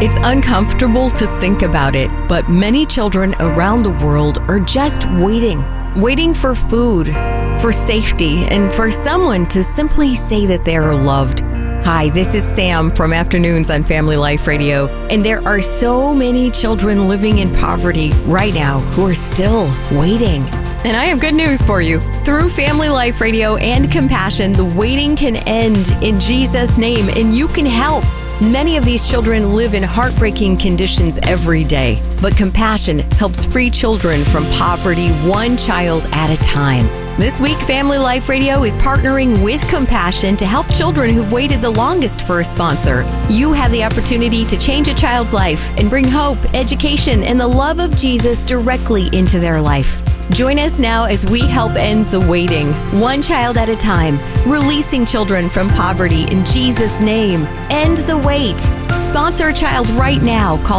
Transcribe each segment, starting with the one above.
It's uncomfortable to think about it, but many children around the world are just waiting for food, for safety, and for someone to simply say that they are loved. Hi, this is Sam from Afternoons on Family Life Radio, and there are so many children living in poverty right now who are still waiting. And I have good news for you. Through Family Life Radio and Compassion, the waiting can end in Jesus' name, and you can help. Many of these children live in heartbreaking conditions every day, but Compassion helps free children from poverty one child at a time. This week, Family Life Radio is partnering with Compassion to help children who've waited the longest for a sponsor. You have the opportunity to change a child's life and bring hope, education, and the love of Jesus directly into their life. Join us now as we help end the waiting, one child at a time, releasing children from poverty in Jesus' name. End the wait. Sponsor a child right now. Call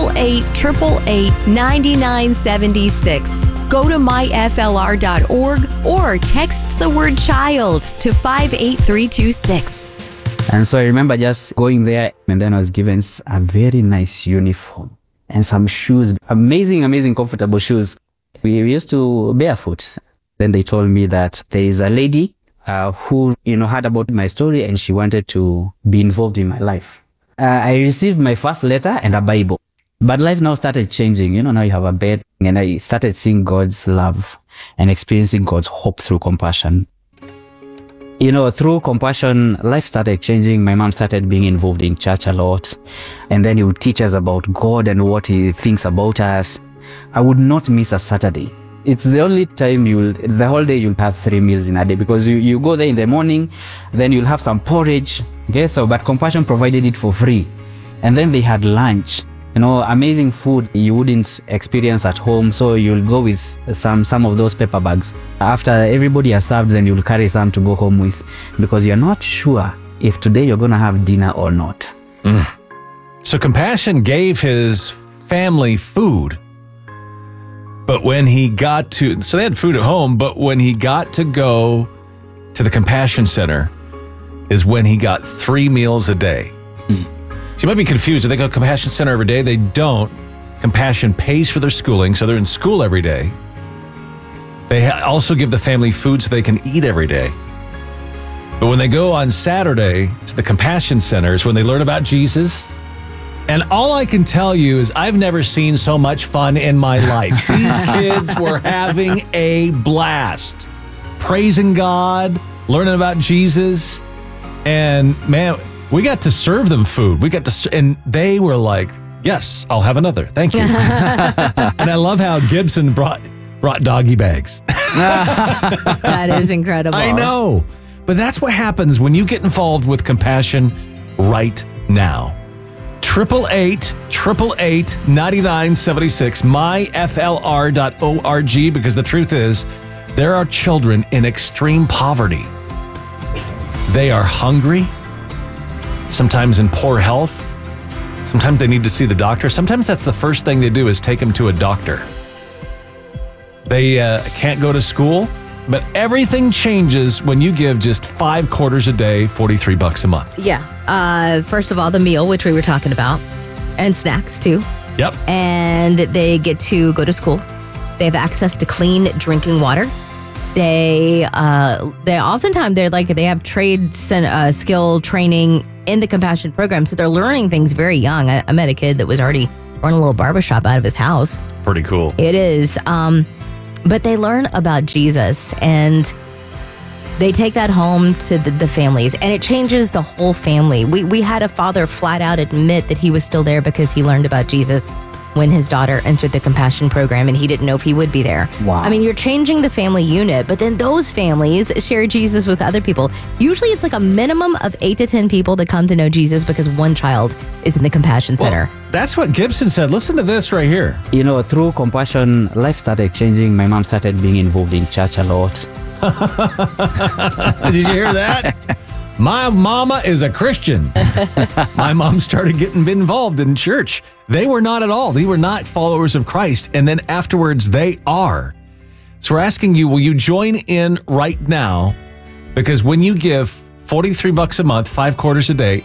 888-888-9976. Go to myflr.org or text the word child to 58326. And so I remember just going there, and then I was given a very nice uniform and some shoes, amazing, comfortable shoes. We used to barefoot. Then they told me that there is a lady who, heard about my story, and she wanted to be involved in my life. I received my first letter and a Bible. But life now started changing. Now you have a bed, and I started seeing God's love and experiencing God's hope through Compassion. Through Compassion, life started changing. My mom started being involved in church a lot. And then he would teach us about God and what he thinks about us. I would not miss a Saturday. It's the only time the whole day you'll have 3 meals in a day, because you go there in the morning, then you'll have some porridge. Okay, but Compassion provided it for free. And then they had lunch. Amazing food you wouldn't experience at home. So you'll go with some of those paper bags. After everybody has served, then you'll carry some to go home with, because you're not sure if today you're going to have dinner or not. So Compassion gave his family food. But when he got to, so they had food at home, but when he got to go to the Compassion Center is when he got 3 meals a day. So you might be confused. Do they go to Compassion Center every day? They don't. Compassion pays for their schooling, so they're in school every day. They also give the family food so they can eat every day. But when they go on Saturday to the Compassion Center is when they learn about Jesus. And all I can tell you is I've never seen so much fun in my life. These kids were having a blast, praising God, learning about Jesus. And man, we got to serve them food. And they were like, yes, I'll have another. Thank you. And I love how Gibson brought doggy bags. That is incredible. I know. But that's what happens when you get involved with Compassion right now. 888-888-9976, myflr.org, because the truth is, there are children in extreme poverty. They are hungry, sometimes in poor health. Sometimes they need to see the doctor. Sometimes that's the first thing they do is take them to a doctor. They can't go to school, but everything changes when you give just 5 quarters a day, $43 a month. Yeah. First of all, the meal, which we were talking about, and snacks too. Yep. And they get to go to school. They have access to clean drinking water. They oftentimes they have trade skill training in the Compassion program, so they're learning things very young. I met a kid that was already running a little barbershop out of his house. Pretty cool. It is. But they learn about Jesus, and they take that home to the families, and it changes the whole family. We had a father flat out admit that he was still there because he learned about Jesus when his daughter entered the Compassion program, and he didn't know if he would be there. Wow. I mean, you're changing the family unit, but then those families share Jesus with other people. Usually it's like a minimum of 8 to 10 people that come to know Jesus because one child is in the Compassion Center. Well, that's what Gibson said. Listen to this right here. Through Compassion, life started changing. My mom started being involved in church a lot. Did you hear that? My mama is a Christian. My mom started getting involved in church. They were not at all. They were not followers of Christ. And then afterwards, they are. So we're asking you, will you join in right now? Because when you give $43 a month, 5 quarters a day,